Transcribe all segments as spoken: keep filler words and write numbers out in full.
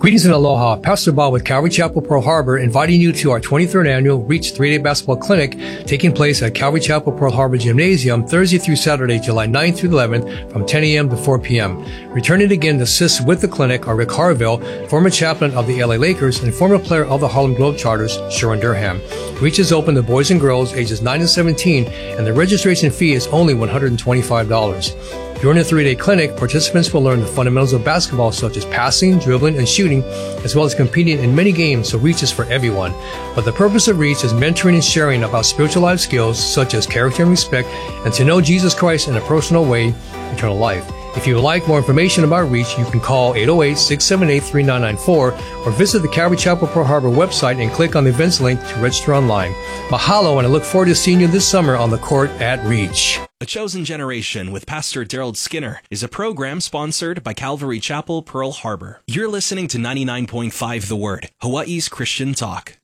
Greetings and aloha. Pastor Bob with Calvary Chapel, Pearl Harbor, inviting you to our twenty-third annual Reach three-day basketball clinic taking place at Calvary Chapel, Pearl Harbor Gymnasium Thursday through Saturday, July ninth through eleventh from ten a.m. to four p.m. Returning again to assist with the clinic are Rick Harville, former chaplain of the L A Lakers and former player of the Harlem Globetrotters, Sharon Durham. Reach is open to boys and girls ages nine to seventeen, and the registration fee is only one hundred twenty-five dollars. During the three-day clinic, participants will learn the fundamentals of basketball such as passing, dribbling, and shooting, as well as competing in many games, so Reach is for everyone. But the purpose of Reach is mentoring and sharing about spiritual life skills such as character and respect, and to know Jesus Christ in a personal way, eternal life. If you would like more information about Reach, you can call eight oh eight, six seven eight, three nine nine four or visit the Calvary Chapel Pearl Harbor website and click on the events link to register online. Mahalo, and I look forward to seeing you this summer on the court at Reach. A Chosen Generation with Pastor Daryl Skinner is a program sponsored by Calvary Chapel, Pearl Harbor. You're listening to ninety-nine point five The Word, Hawaii's Christian talk.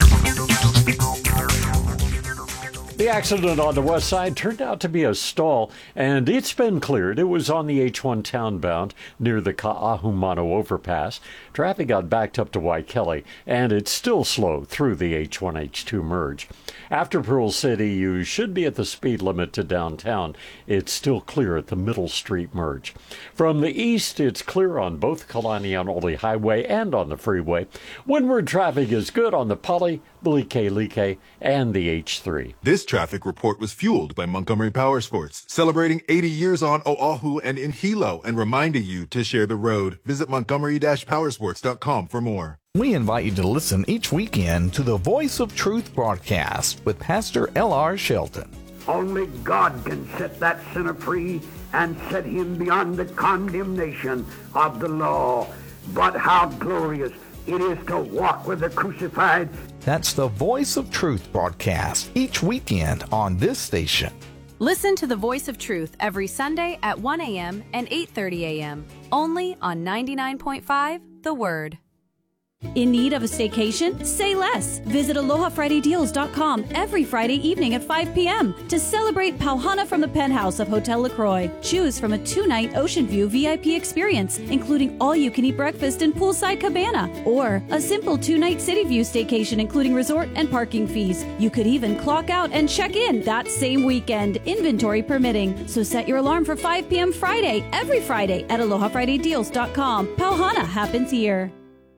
The accident on the west side turned out to be a stall, and it's been cleared. It was on the H one townbound near the Ka'ahumanu overpass. Traffic got backed up to Waikele, and it's still slow through the H one H two merge. After Pearl City, you should be at the speed limit to downtown. It's still clear at the Middle Street merge. From the east, it's clear on both Kalanianoli Highway and on the freeway. Windward traffic is good on the Pali, Like, and the H three. This traffic report was fueled by Montgomery Power Sports, celebrating eighty years on Oahu and in Hilo, and reminding you to share the road. Visit montgomery dash powersports dot com for more. We invite you to listen each weekend to the Voice of Truth broadcast with Pastor L R Shelton. Only God can set that sinner free and set him beyond the condemnation of the law. But how glorious it is to walk with the crucified. That's the Voice of Truth broadcast each weekend on this station. Listen to the Voice of Truth every Sunday at one a.m. and eight thirty a.m. only on ninety-nine point five The Word. In need of a staycation? Say less. Visit aloha friday deals dot com every Friday evening at five p.m. to celebrate Pauhana from the penthouse of Hotel LaCroix. Choose from a two-night Ocean View V I P experience, including all-you-can-eat breakfast and poolside cabana, or a simple two-night City View staycation, including resort and parking fees. You could even clock out and check in that same weekend, inventory permitting. So set your alarm for five p.m. Friday, every Friday at aloha friday deals dot com. Pauhana happens here.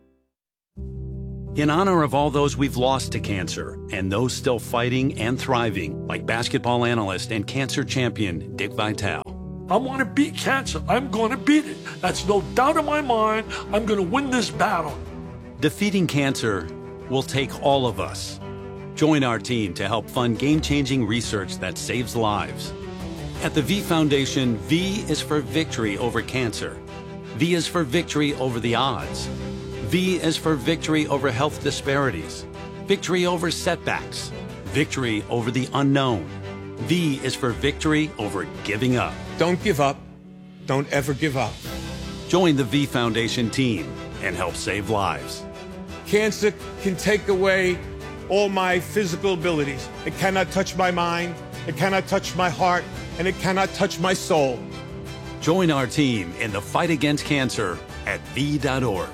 In honor of all those we've lost to cancer and those still fighting and thriving, like basketball analyst and cancer champion Dick Vitale. I want to beat cancer. I'm going to beat it. That's no doubt in my mind. I'm going to win this battle. Defeating cancer will take all of us. Join our team to help fund game-changing research that saves lives. At the V Foundation, V is for victory over cancer. V is for victory over the odds. V is for victory over health disparities, victory over setbacks, victory over the unknown. V is for victory over giving up. Don't give up. Don't ever give up. Join the V Foundation team and help save lives. Cancer can take away all my physical abilities. It cannot touch my mind, it cannot touch my heart, and it cannot touch my soul. Join our team in the fight against cancer at V dot org.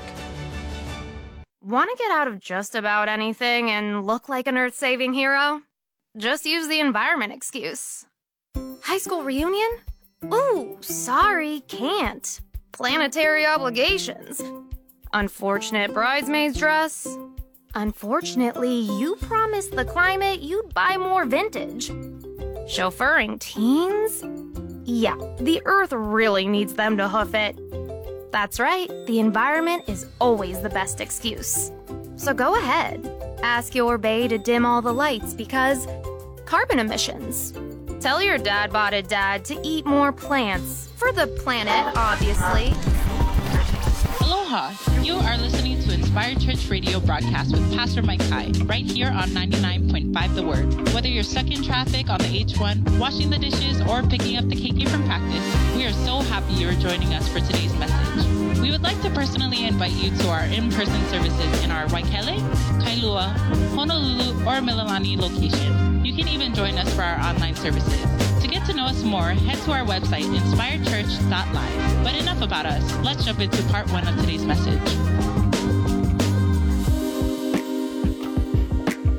Want to get out of just about anything and look like an earth-saving hero? Just use the environment excuse. High school reunion? Ooh, sorry, can't. Planetary obligations. Unfortunate bridesmaid's dress. Unfortunately, you promised the climate you'd buy more vintage. Chauffeuring teens? Yeah, the earth really needs them to hoof it. That's right, the environment is always the best excuse. So go ahead, ask your bae to dim all the lights because carbon emissions. Tell your dad-botted dad to eat more plants, for the planet, obviously. Aloha, you are listening to Inspired Church Radio broadcast with Pastor Mike Kai, right here on ninety-nine point five The Word. Whether you're stuck in traffic on the H one, washing the dishes, or picking up the K K from practice, we are so happy you're joining us for today's message. We would like to personally invite you to our in-person services in our Waikele, Kailua, Honolulu, or Mililani location. You can even join us for our online services. To get to know us more, head to our website, inspired church dot live. But enough about us. Let's jump into part one of today's message.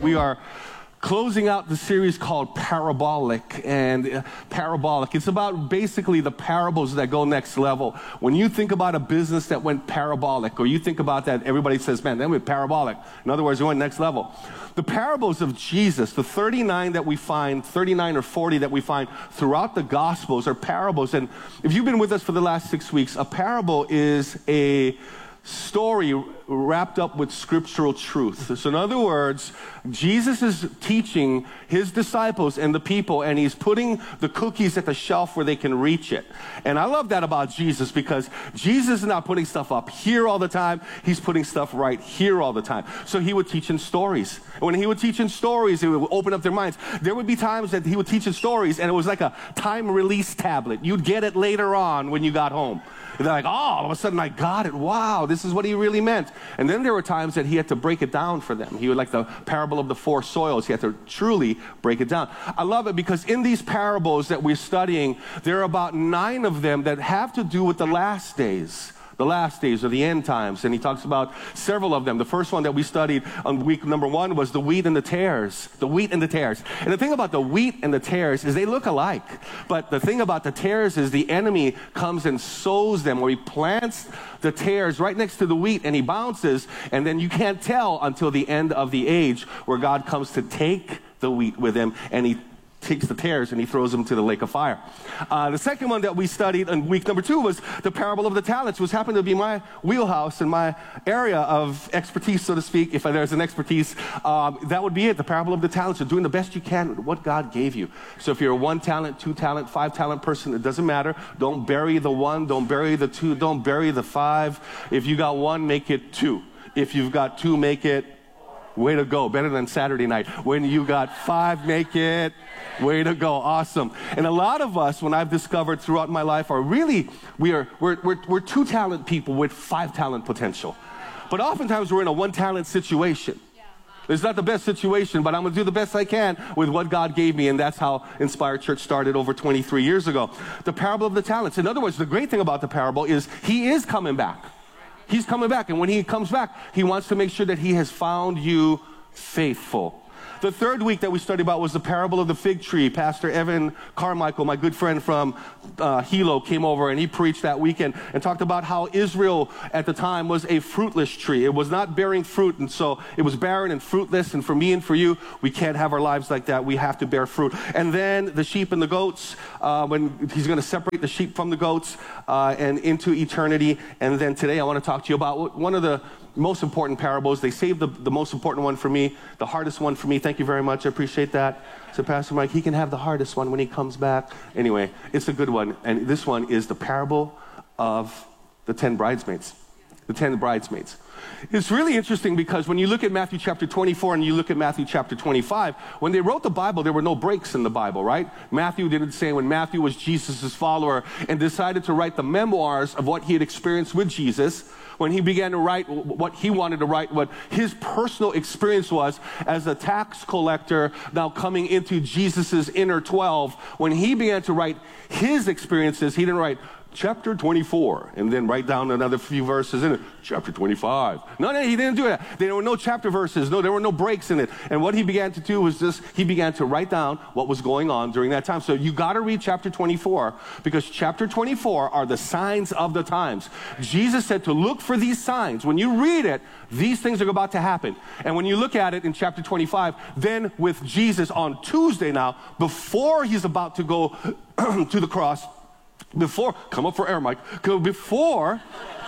We are closing out the series called Parabolic, and uh, Parabolic. It's about basically the parables that go next level. When you think about a business that went parabolic, or you think about that, everybody says, man, that went parabolic. In other words, it went next level. The parables of Jesus, the thirty-nine that we find, thirty-nine or forty that we find throughout the Gospels are parables. And if you've been with us for the last six weeks, a parable is a story wrapped up with scriptural truth. So in other words, Jesus is teaching his disciples and the people, and he's putting the cookies at the shelf where they can reach it. And I love that about Jesus, because Jesus is not putting stuff up here all the time. He's putting stuff right here all the time. So he would teach in stories. When he would teach in stories, it would open up their minds. There would be times that he would teach in stories, and it was like a time release tablet. You'd get it later on when you got home. And they're like, oh, all of a sudden I got it. Wow, this is what he really meant. And then there were times that he had to break it down for them. He would, like the parable of the four soils, he had to truly break it down. I love it because in these parables that we're studying, there are about nine of them that have to do with the last days. The last days or the end times, and he talks about several of them. The first one that we studied on week number one was the wheat and the tares. The wheat and the tares. And the thing about the wheat and the tares is they look alike. But the thing about the tares is the enemy comes and sows them, or he plants the tares right next to the wheat, and he bounces, and then you can't tell until the end of the age, where God comes to take the wheat with him, and he takes the tares and he throws them to the lake of fire. Uh, the second one that we studied in week number two was the parable of the talents, which happened to be my wheelhouse and my area of expertise, so to speak. If there's an expertise, um, that would be it, the parable of the talents. You're doing the best you can with what God gave you. So if you're a one talent, two talent, five talent person, it doesn't matter. Don't bury the one, don't bury the two, don't bury the five. If you got one, make it two. If you've got two, make it way to go. Better than Saturday night. When you got five, make it way to go. Awesome. And a lot of us, when I've discovered throughout my life, are really, we are, we're, we're, we're two talent people with five talent potential. But oftentimes we're in a one talent situation. It's not the best situation, but I'm going to do the best I can with what God gave me, and that's how Inspired Church started over twenty-three years ago. The parable of the talents. In other words, the great thing about the parable is he is coming back. He's coming back, and when he comes back, he wants to make sure that he has found you faithful. The third week that we studied about was the parable of the fig tree. Pastor Evan Carmichael, my good friend from uh, Hilo, came over and he preached that weekend and talked about how Israel at the time was a fruitless tree. It was not bearing fruit, and so it was barren and fruitless, and for me and for you, we can't have our lives like that. We have to bear fruit. And then the sheep and the goats, uh, when he's going to separate the sheep from the goats uh, and into eternity. And then today I want to talk to you about one of the most important parables. They saved the, the most important one for me, the hardest one for me. Thank you very much. I appreciate that. So Pastor Mike, he can have the hardest one when he comes back. Anyway, it's a good one. And this one is the parable of the ten bridesmaids. The ten bridesmaids. It's really interesting because when you look at Matthew chapter twenty-four and you look at Matthew chapter twenty-five, when they wrote the Bible, there were no breaks in the Bible, right? Matthew didn't say when Matthew was Jesus' follower and decided to write the memoirs of what he had experienced with Jesus, when he began to write what he wanted to write, what his personal experience was as a tax collector now coming into Jesus' inner twelve, when he began to write his experiences, he didn't write chapter twenty-four, and then write down another few verses in it, chapter twenty-five. No, no, he didn't do that. There were no chapter verses. No, there were no breaks in it. And what he began to do was just, he began to write down what was going on during that time. So you got to read chapter twenty-four, because chapter twenty-four are the signs of the times. Jesus said to look for these signs. When you read it, these things are about to happen. And when you look at it in chapter twenty-five, then with Jesus on Tuesday now, before he's about to go to the cross, Before, come up for air, Mike. Before,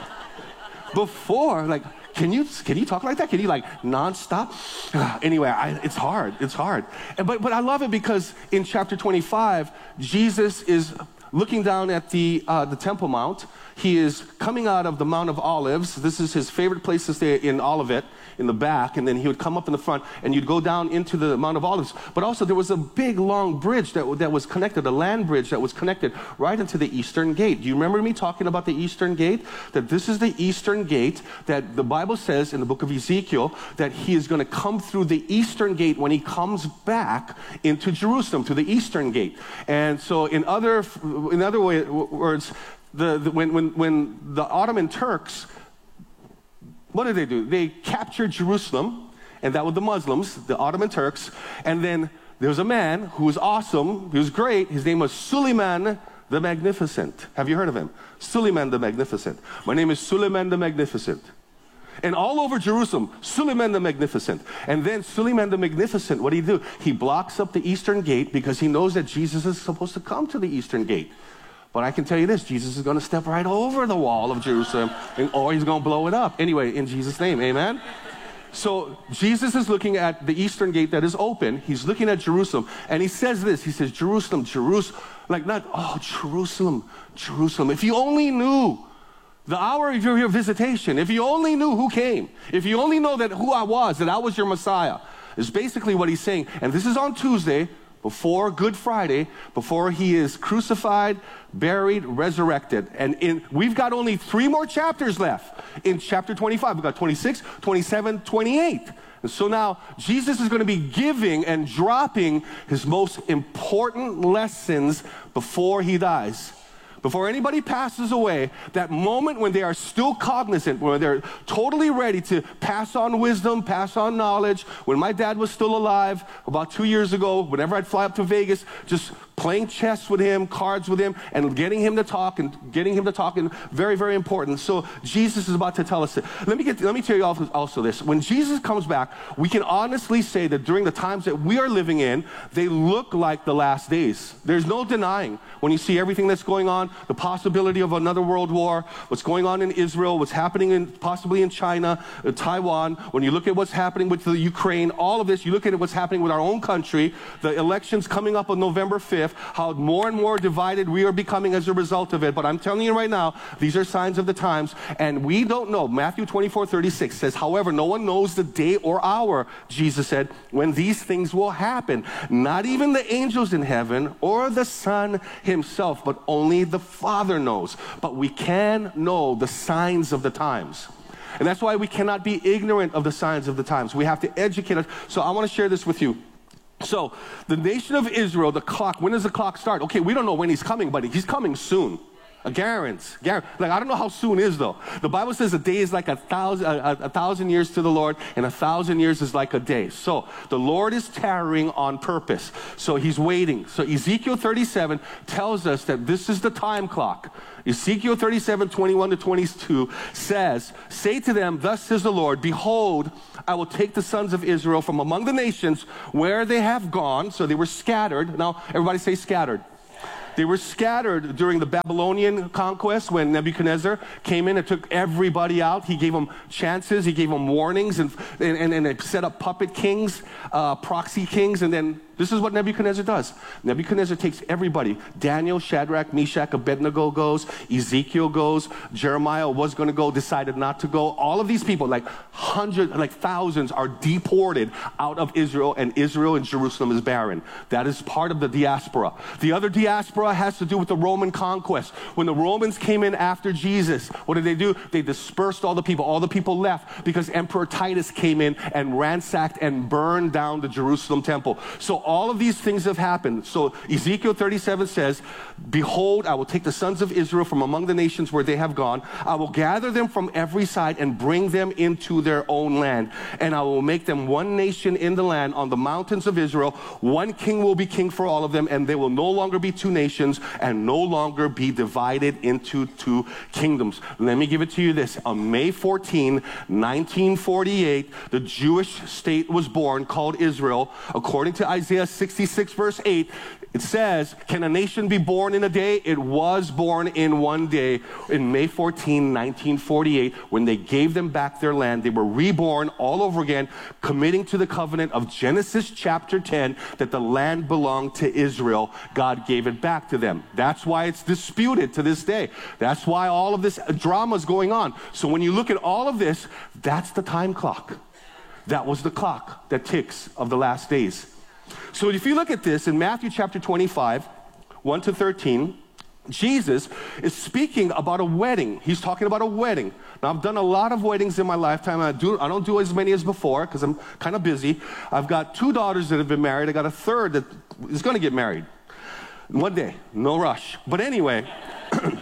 before, like, can you can you talk like that? Can you like nonstop? Anyway, I, it's hard. It's hard. And, but but I love it because in chapter twenty-five, Jesus is looking down at the uh, the Temple Mount. He is coming out of the Mount of Olives. This is his favorite place to stay in Olivet, in the back, and then he would come up in the front, and you'd go down into the Mount of Olives. But also there was a big, long bridge that, that was connected, a land bridge that was connected right into the Eastern Gate. Do you remember me talking about the Eastern Gate? That this is the Eastern Gate that the Bible says in the book of Ezekiel that he is going to come through the Eastern Gate when he comes back into Jerusalem, to the Eastern Gate. And so in other, in other way, words, the, the, when, when, when the Ottoman Turks, what did they do? They captured Jerusalem, and that was the Muslims, the Ottoman Turks. And then there was a man who was awesome, he was great, his name was Suleiman the Magnificent. Have you heard of him? Suleiman the Magnificent. My name is Suleiman the Magnificent. And all over Jerusalem, Suleiman the Magnificent. And then Suleiman the Magnificent, what did he do? He blocks up the eastern gate because he knows that Jesus is supposed to come to the eastern gate. But I can tell you this, Jesus is going to step right over the wall of Jerusalem, and, or he's going to blow it up. Anyway, in Jesus' name, amen? So Jesus is looking at the eastern gate that is open. He's looking at Jerusalem, and he says this. He says, Jerusalem, Jerusalem, like not, oh, Jerusalem, Jerusalem. If you only knew the hour of your visitation, if you only knew who came, if you only know that who I was, that I was your Messiah, is basically what he's saying. And this is on Tuesday, before Good Friday, before he is crucified, buried, resurrected. And in, we've got only three more chapters left in chapter twenty-five. We've got twenty-six, twenty-seven, twenty-eight. And so now Jesus is going to be giving and dropping his most important lessons before he dies. Before anybody passes away, that moment when they are still cognizant, when they're totally ready to pass on wisdom, pass on knowledge. When my dad was still alive, about two years ago, whenever I'd fly up to Vegas, just playing chess with him, cards with him, and getting him to talk, and getting him to talk, and very, very important. So Jesus is about to tell us that. Let me, get, let me tell you also this. When Jesus comes back, we can honestly say that during the times that we are living in, they look like the last days. There's no denying. When you see everything that's going on, the possibility of another world war, what's going on in Israel, what's happening in possibly in China, uh, Taiwan, when you look at what's happening with the Ukraine, all of this, you look at what's happening with our own country, the elections coming up on November fifth, how more and more divided we are becoming as a result of it. But I'm telling you right now, these are signs of the times, and we don't know. Matthew twenty-four thirty-six says, however, no one knows the day or hour, Jesus said, when these things will happen. Not even the angels in heaven or the Son himself, but only the Father knows. But we can know the signs of the times. And that's why we cannot be ignorant of the signs of the times. We have to educate us. So I want to share this with you. So the nation of Israel, the clock, when does the clock start? Okay, we don't know when he's coming, but he's coming soon. A guarantee. Like, I don't know how soon is, though. The Bible says a day is like a thousand, a, a thousand years to the Lord, and a thousand years is like a day. So the Lord is tarrying on purpose. So he's waiting. So Ezekiel thirty-seven tells us that this is the time clock. Ezekiel thirty-seven, twenty-one to twenty-two says, say to them, thus says the Lord, behold, I will take the sons of Israel from among the nations where they have gone. So they were scattered. Now, everybody say scattered. They were scattered during the Babylonian conquest when Nebuchadnezzar came in and took everybody out. He gave them chances, he gave them warnings, and, and, and they set up puppet kings, uh, proxy kings, and then this is what Nebuchadnezzar does. Nebuchadnezzar takes everybody. Daniel, Shadrach, Meshach, Abednego goes. Ezekiel goes. Jeremiah was going to go, decided not to go. All of these people, like hundreds, like thousands, are deported out of Israel, and Israel and Jerusalem is barren. That is part of the diaspora. The other diaspora has to do with the Roman conquest. When the Romans came in after Jesus, what did they do? They dispersed all the people. All the people left because Emperor Titus came in and ransacked and burned down the Jerusalem temple. So all of these things have happened. So Ezekiel thirty-seven says, behold, I will take the sons of Israel from among the nations where they have gone. I will gather them from every side and bring them into their own land. And I will make them one nation in the land on the mountains of Israel. One king will be king for all of them, and they will no longer be two nations and no longer be divided into two kingdoms. Let me give it to you this. On May fourteenth, nineteen forty-eight, the Jewish state was born called Israel. According to Isaiah sixty-six verse eight, it says, can a nation be born in a day? It was born in one day. In May fourteenth, nineteen forty-eight, when they gave them back their land, they were reborn all over again, committing to the covenant of Genesis chapter ten, that the land belonged to Israel. God gave it back to them. That's why it's disputed to this day. That's why all of this drama is going on. So when you look at all of this, that's the time clock. That was the clock that ticks of the last days. So if you look at this in Matthew chapter twenty-five, one to thirteen, Jesus is speaking about a wedding. He's talking about a wedding. Now, I've done a lot of weddings in my lifetime. I, do, I don't do as many as before because I'm kind of busy. I've got two daughters that have been married. I got a third that is going to get married one day. No rush. But anyway,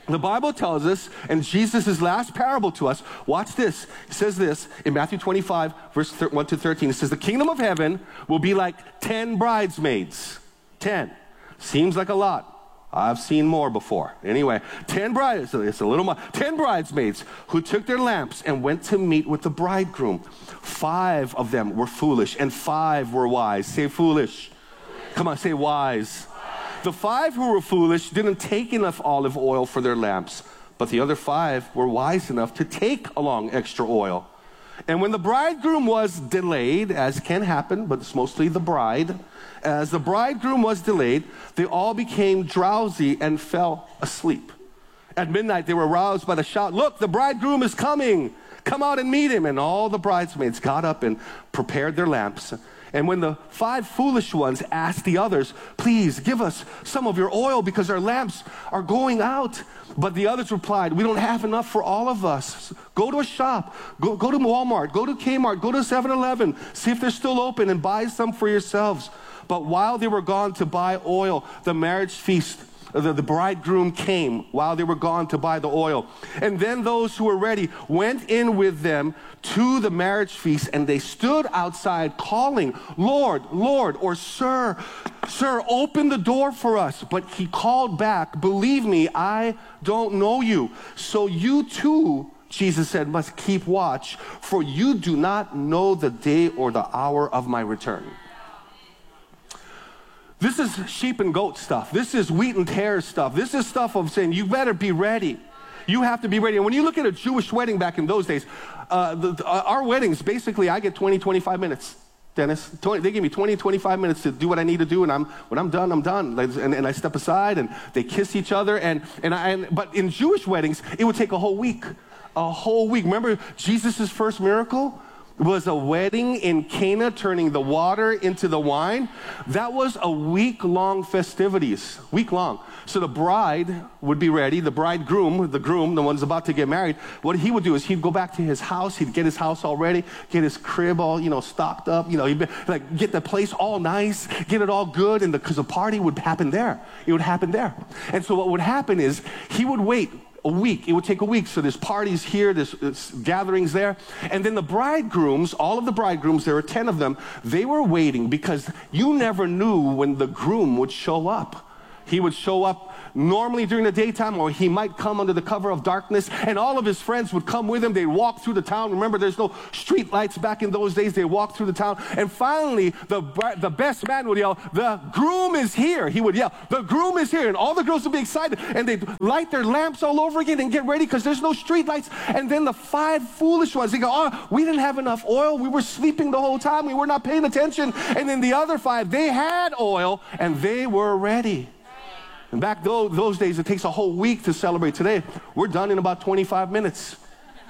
The Bible tells us, and Jesus' last parable to us, watch this. It says this in Matthew twenty-five, verse one to thirteen. It says, the kingdom of heaven will be like ten bridesmaids. Ten. Seems like a lot. I've seen more before. Anyway, ten brides, it's a little more. Ten bridesmaids who took their lamps and went to meet with the bridegroom. Five of them were foolish and five were wise. Say foolish. Come on, say wise. The five who were foolish didn't take enough olive oil for their lamps, but the other five were wise enough to take along extra oil. And when the bridegroom was delayed, as can happen, but it's mostly the bride, as the bridegroom was delayed, they all became drowsy and fell asleep. At midnight, they were roused by the shout, look, the bridegroom is coming. Come out and meet him. And all the bridesmaids got up and prepared their lamps. And when the five foolish ones asked the others, please give us some of your oil because our lamps are going out. But the others replied, we don't have enough for all of us. Go to a shop, go, go to Walmart, go to Kmart, go to seven eleven, see if they're still open and buy some for yourselves. But while they were gone to buy oil, the marriage feast, the, the bridegroom came while they were gone to buy the oil. And then those who were ready went in with them to the marriage feast, and they stood outside calling, Lord, Lord, or Sir, Sir, open the door for us. But he called back, believe me, I don't know you. So you too, Jesus said, must keep watch, for you do not know the day or the hour of my return. This is sheep and goat stuff. This is wheat and tares stuff. This is stuff of saying, you better be ready. You have to be ready. And when you look at a Jewish wedding back in those days, uh, the, the, uh, our weddings, basically, I get twenty, twenty-five minutes, Dennis. twenty, they give me twenty, twenty-five minutes to do what I need to do, and I'm, when I'm done, I'm done. And, and I step aside, and they kiss each other. And, and, I, and But in Jewish weddings, it would take a whole week. A whole week. Remember Jesus' first miracle? Was a wedding in Cana, turning the water into the wine. That was a week-long festivities, week-long. So the bride would be ready, the bridegroom, the groom, the one's about to get married, what he would do is he'd go back to his house, he'd get his house all ready, get his crib all, you know, stocked up, you know, he'd be, like get the place all nice, get it all good, and because the, the party would happen there. It would happen there. And so what would happen is he would wait a week. It would take a week. So there's parties here, there's, there's gatherings there. And then the bridegrooms, all of the bridegrooms, there were ten of them, they were waiting because you never knew when the groom would show up. He would show up normally during the daytime, or he might come under the cover of darkness, and all of his friends would come with him. They'd walk through the town. Remember, there's no street lights back in those days. They walked through the town, and finally, the, the best man would yell, the groom is here. He would yell, the groom is here, and all the girls would be excited, and they'd light their lamps all over again and get ready because there's no street lights. And then the five foolish ones, they go, oh, we didn't have enough oil. We were sleeping the whole time. We were not paying attention. And then the other five, they had oil, and they were ready. And back those, those days, it takes a whole week to celebrate. Today, we're done in about twenty-five minutes.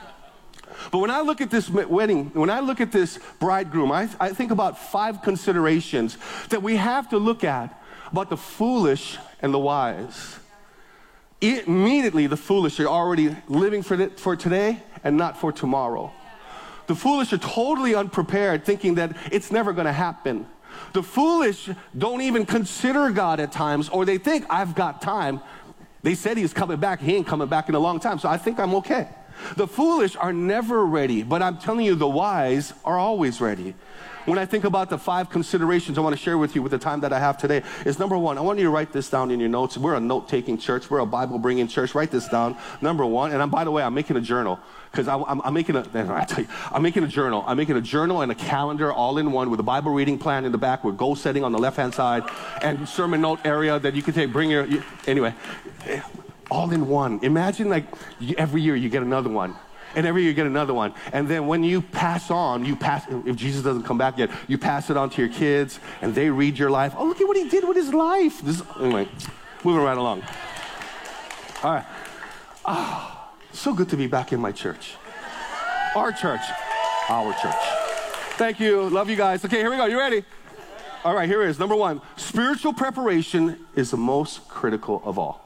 But when I look at this wedding, when I look at this bridegroom, I, I think about five considerations that we have to look at about the foolish and the wise. It, immediately, the foolish are already living for, the, for today and not for tomorrow. The foolish are totally unprepared, thinking that it's never going to happen. The foolish don't even consider God at times, or they think, I've got time. They said he's coming back. He ain't coming back in a long time, so I think I'm okay. The foolish are never ready, but I'm telling you, the wise are always ready. When I think about the five considerations I want to share with you with the time that I have today, is number one, I want you to write this down in your notes. We're a note-taking church. We're a Bible-bringing church. Write this down. Number one, and I'm, by the way, I'm making a journal because I'm, I'm, I'm making a, I tell you, I'm making a journal. I'm making a journal and a calendar all in one with a Bible reading plan in the back with goal setting on the left-hand side and sermon note area that you can take, bring your, you, anyway, all in one. Imagine like every year you get another one. And every year you get another one. And then when you pass on, you pass, if Jesus doesn't come back yet, you pass it on to your kids and they read your life. Oh, look at what he did with his life. This, anyway, moving right along. All right. Ah, oh, so good to be back in my church. Our church. Our church. Thank you. Love you guys. Okay, here we go. You ready? All right, here it is. Number one, spiritual preparation is the most critical of all.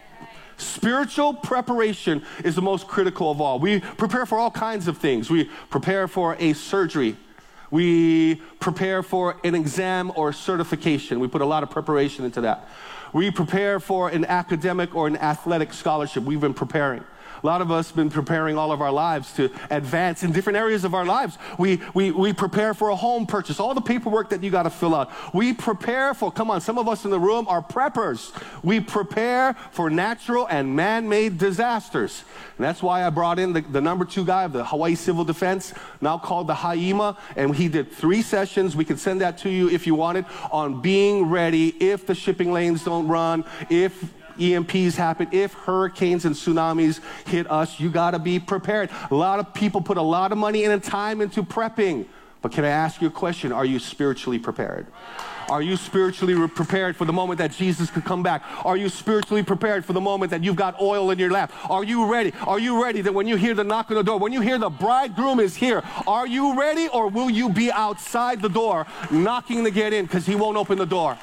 Spiritual preparation is the most critical of all. We prepare for all kinds of things. We prepare for a surgery. We prepare for an exam or certification. We put a lot of preparation into that. We prepare for an academic or an athletic scholarship. We've been preparing. A lot of us have been preparing all of our lives to advance in different areas of our lives. We, we, we prepare for a home purchase, all the paperwork that you got to fill out. We prepare for, come on, some of us in the room are preppers. We prepare for natural and man-made disasters. And that's why I brought in the, the number two guy of the Hawaii Civil Defense, now called the HAIMA, and he did three sessions. We can send that to you if you want it, on being ready if the shipping lanes don't run, if E M Ps happen, if hurricanes and tsunamis hit us. You got to be prepared. A lot of people put a lot of money and time into prepping. But can I ask you a question? Are you spiritually prepared? Are you spiritually prepared for the moment that Jesus could come back? Are you spiritually prepared for the moment that you've got oil in your lap? Are you ready? Are you ready that when you hear the knock on the door, when you hear the bridegroom is here, are you ready, or will you be outside the door knocking to get in because he won't open the door?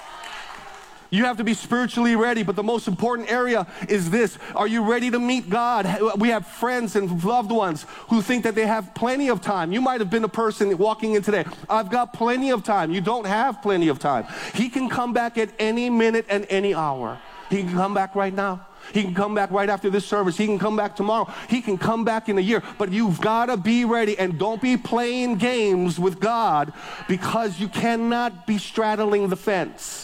You have to be spiritually ready, but the most important area is this. Are you ready to meet God? We have friends and loved ones who think that they have plenty of time. You might have been a person walking in today. I've got plenty of time. You don't have plenty of time. He can come back at any minute and any hour. He can come back right now. He can come back right after this service. He can come back tomorrow. He can come back in a year. But you've got to be ready, and don't be playing games with God, because you cannot be straddling the fence.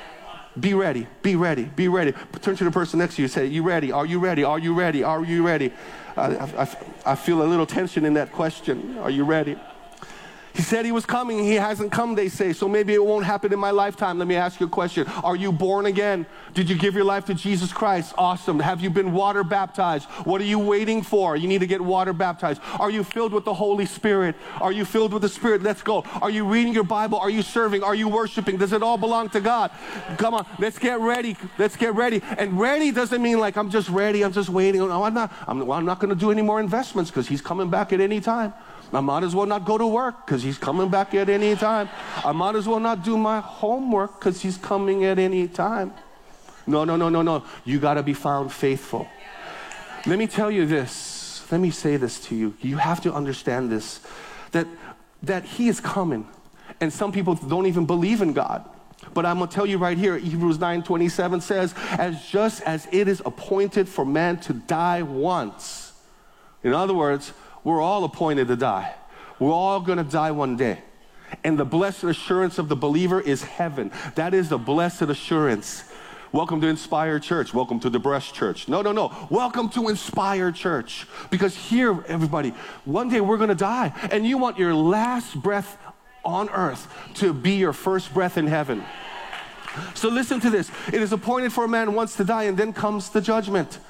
Be ready, be ready, be ready. Turn to the person next to you and say, you ready? Are you ready? Are you ready? Are you ready? I, I, I feel a little tension in that question. Are you ready? He said he was coming. He hasn't come, they say, so maybe it won't happen in my lifetime. Let me ask you a question. Are you born again? Did you give your life to Jesus Christ? Awesome. Have you been water baptized? What are you waiting for? You need to get water baptized. Are you filled with the Holy Spirit? Are you filled with the Spirit? Let's go. Are you reading your Bible? Are you serving? Are you worshiping? Does it all belong to God? Come on, let's get ready. Let's get ready. And ready doesn't mean like I'm just ready, I'm just waiting. No, I'm not, I'm, well, I'm not going to do any more investments because he's coming back at any time. I might as well not go to work because he's coming back at any time. I might as well not do my homework because he's coming at any time. No, no, no, no, no. You got to be found faithful. Let me tell you this. Let me say this to you. You have to understand this, that, that he is coming. And some people don't even believe in God. But I'm going to tell you right here, Hebrews nine twenty-seven says, as just as it is appointed for man to die once. In other words, we're all appointed to die. We're all going to die one day. And the blessed assurance of the believer is heaven. That is the blessed assurance. Welcome to Inspire Church. Welcome to the Breast Church. No, no, no. Welcome to Inspire Church. Because here, everybody, one day we're going to die. And you want your last breath on earth to be your first breath in heaven. So listen to this. It is appointed for a man once to die, and then comes the judgment.